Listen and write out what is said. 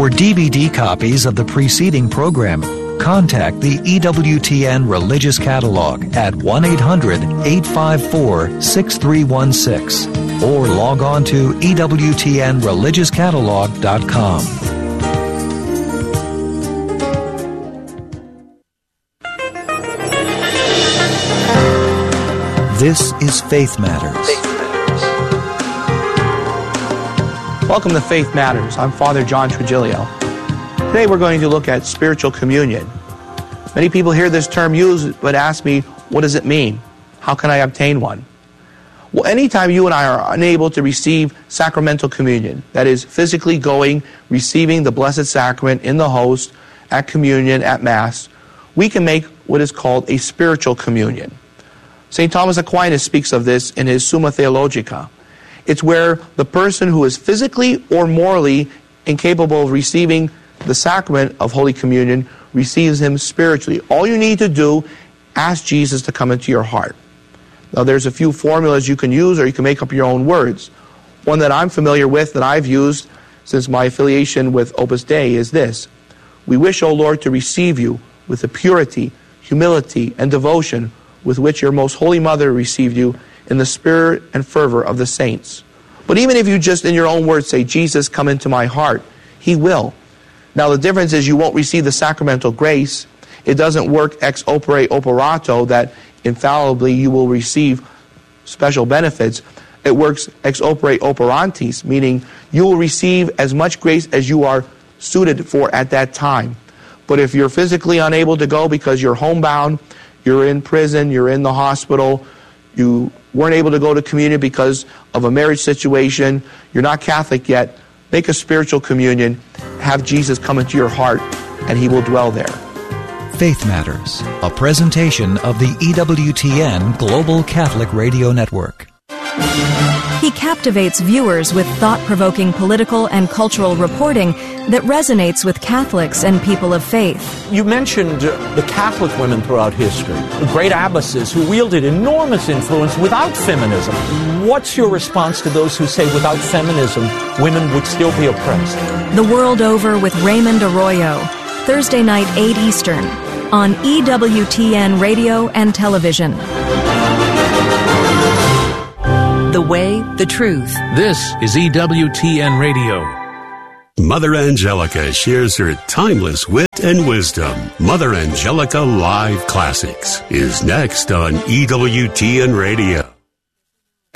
For DVD copies of the preceding program, contact the EWTN Religious Catalog at 1-800-854-6316 or log on to EWTNReligiousCatalog.com. This is Faith Matters. Welcome to Faith Matters. I'm Father John Trujillo. Today we're going to look at spiritual communion. Many people hear this term used but ask me, what does it mean? How can I obtain one? Well, anytime you and I are unable to receive sacramental communion, that is physically going, receiving the Blessed Sacrament in the host, at communion, at Mass, we can make what is called a spiritual communion. St. Thomas Aquinas speaks of this in his Summa Theologica. It's where the person who is physically or morally incapable of receiving the sacrament of Holy Communion receives him spiritually. All you need to do, ask Jesus to come into your heart. Now there's a few formulas you can use, or you can make up your own words. One that I'm familiar with, that I've used since my affiliation with Opus Dei, is this: we wish, O Lord, to receive you with the purity, humility, and devotion with which your most holy mother received you in the spirit and fervor of the saints. But even if you just in your own words say, Jesus, come into my heart, he will. Now the difference is you won't receive the sacramental grace. It doesn't work ex opere operato, that infallibly you will receive special benefits. It works ex opere operantis, meaning you will receive as much grace as you are suited for at that time. But if you're physically unable to go because you're homebound, you're in prison, you're in the hospital, you weren't able to go to communion because of a marriage situation, you're not Catholic yet, make a spiritual communion, have Jesus come into your heart, and he will dwell there. Faith Matters, a presentation of the EWTN Global Catholic Radio Network. He captivates viewers with thought-provoking political and cultural reporting that resonates with Catholics and people of faith. You mentioned the Catholic women throughout history, the great abbesses who wielded enormous influence without feminism. What's your response to those who say without feminism, women would still be oppressed? The World Over with Raymond Arroyo, Thursday night, 8 Eastern, on EWTN Radio and Television. The way, the truth. This is EWTN Radio. Mother Angelica shares her timeless wit and wisdom. Mother Angelica Live Classics is next on EWTN Radio.